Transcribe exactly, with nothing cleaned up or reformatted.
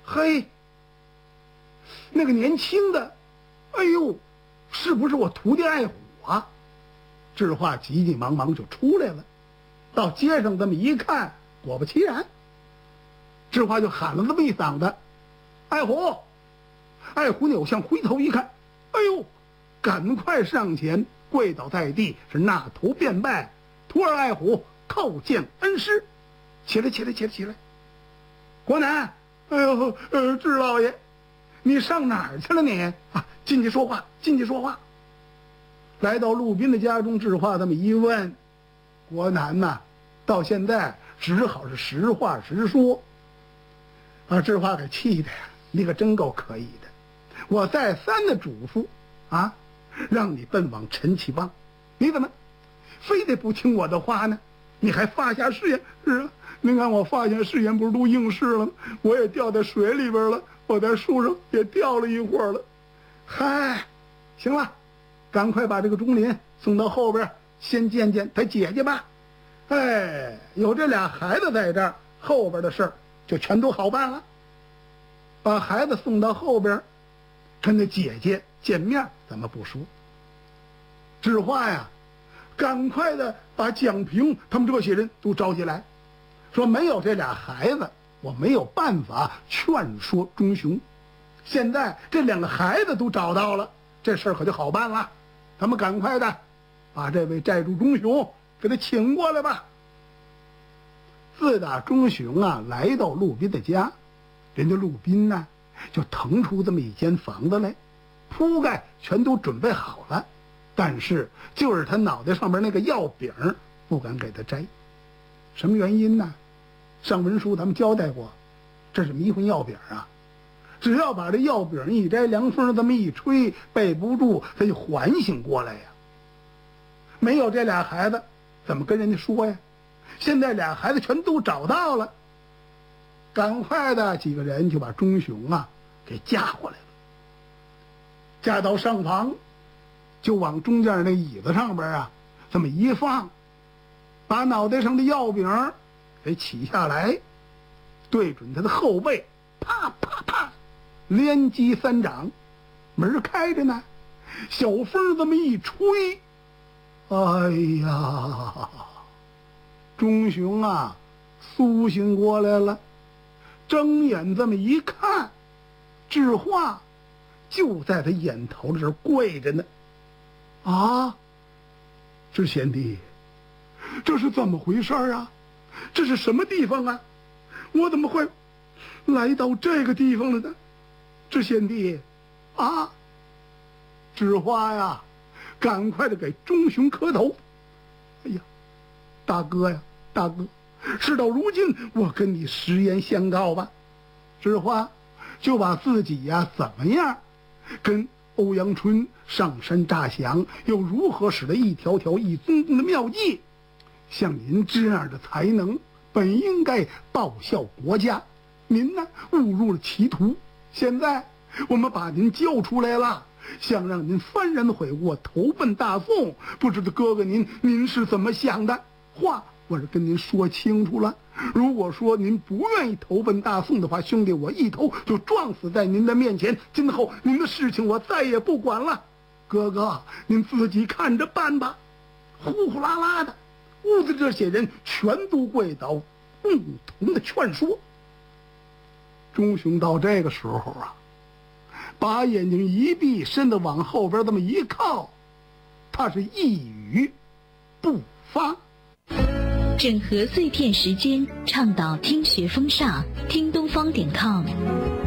嘿，那个年轻的，哎呦，是不是我徒弟爱虎啊？智化急急忙忙就出来了，到街上这么一看，果不其然，智化就喊了这么一嗓子：“爱虎！”爱虎扭向回头一看，哎呦，赶快上前跪倒在地，是纳头便拜，徒儿爱虎叩见恩师。起来起来起来起来！国南，哎呦，呃，智老爷，你上哪儿去了你？啊，进去说话，进去说话。来到陆斌的家中，智化这么一问，国南呐、啊，到现在只好是实话实说。把智化给气的呀，你可真够可以的。我再三的嘱咐啊，让你奔往陈启邦，你怎么非得不听我的话呢？你还发下誓言？是啊，您看我发下誓言不是都应试了吗？我也掉在水里边了，我在树上也掉了一会儿了。嗨，行了，赶快把这个钟林送到后边，先见见他姐姐吧。哎，有这俩孩子在这儿，后边的事儿就全都好办了。把孩子送到后边，跟他姐姐见面，咱们不说。智化呀，赶快的把蒋平他们这些人都召集来，说没有这俩孩子，我没有办法劝说钟雄。现在这两个孩子都找到了，这事儿可就好办了。咱们赶快的把这位债主钟雄给他请过来吧。自打钟雄啊来到陆斌的家，人家陆斌呢就腾出这么一间房子来，铺盖全都准备好了，但是就是他脑袋上边那个药饼不敢给他摘。什么原因呢？上文书咱们交代过，这是迷魂药饼啊，只要把这药饼一摘，凉风这么一吹，背不住他就缓醒过来呀。没有这俩孩子怎么跟人家说呀？现在俩孩子全都找到了，赶快的几个人就把钟雄啊给架过来了，架到上房，就往中间那椅子上边啊这么一放，把脑袋上的药饼给起下来，对准他的后背，啪啪啪连击三掌。门开着呢，小风这么一吹，哎呀，钟雄啊苏醒过来了，睁眼这么一看，智化就在他眼头这儿跪着呢。啊，智贤弟，这是怎么回事啊？这是什么地方啊？我怎么会来到这个地方了呢？智贤弟啊，智化呀，赶快的给钟雄磕头。哎呀，大哥呀，大哥，事到如今，我跟你实言相告吧。智化就把自己呀怎么样跟欧阳春上山诈降，又如何使得一条条一宗宗的妙计，像您这样的才能本应该报效国家，您呢误入了歧途，现在我们把您交出来了，想让您幡然悔过，投奔大宋，不知道哥哥您您是怎么想的？话我是跟您说清楚了，如果说您不愿意投奔大宋的话，兄弟我一头就撞死在您的面前，今后您的事情我再也不管了，哥哥您自己看着办吧。呼呼啦啦的，屋子这些人全都跪倒，共同的劝说。钟雄到这个时候啊，把眼睛一闭，身子往后边这么一靠，他是一语不发。 整合碎片时间，倡导听学风尚，听东方点 com。